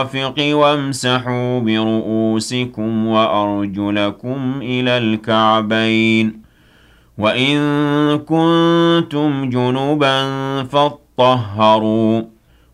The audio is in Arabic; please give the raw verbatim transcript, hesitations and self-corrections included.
المرافق وامسحوا برؤوسكم وأرجلكم إلى الكعبين وإن كنتم جنبا فاطهروا